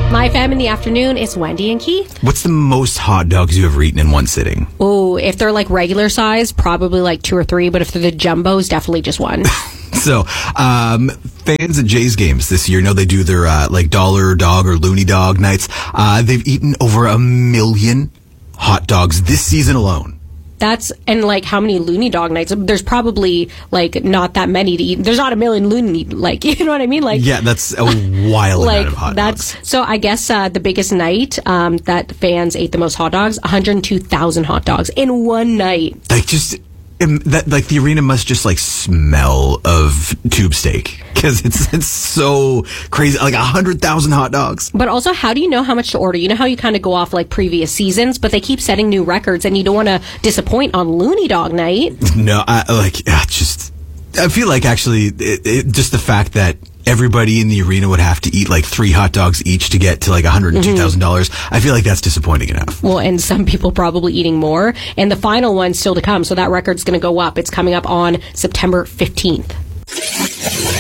My fam in the afternoon is Wendy and Keith. What's the most hot dogs you ever eaten in one sitting? Oh, if they're like regular size, probably like 2 or 3. But if they're the jumbos, definitely just 1. So, fans at Jays games this year know they do their like dollar dog or loony dog nights. They've eaten over 1 million hot dogs this season alone. And like how many loony dog nights? There's probably like not that many to eat. There's not 1 million loony, like, you know what I mean? Like, yeah, that's a wild like, amount of hot dogs. So I guess the biggest night that fans ate the most hot dogs, 102,000 hot dogs in one night. Like, just like the arena must just like smell of tube steak because it's so crazy. Like 100,000 hot dogs. But also, how do you know how much to order? You know how you kind of go off like previous seasons, but they keep setting new records, and you don't want to disappoint on Looney Dog night. No, I feel like actually just the fact that everybody in the arena would have to eat like 3 hot dogs each to get to like $102,000. I feel like that's disappointing enough. Well, and some people probably eating more. And the final one's still to come, so that record's going to go up. It's coming up on September 15th.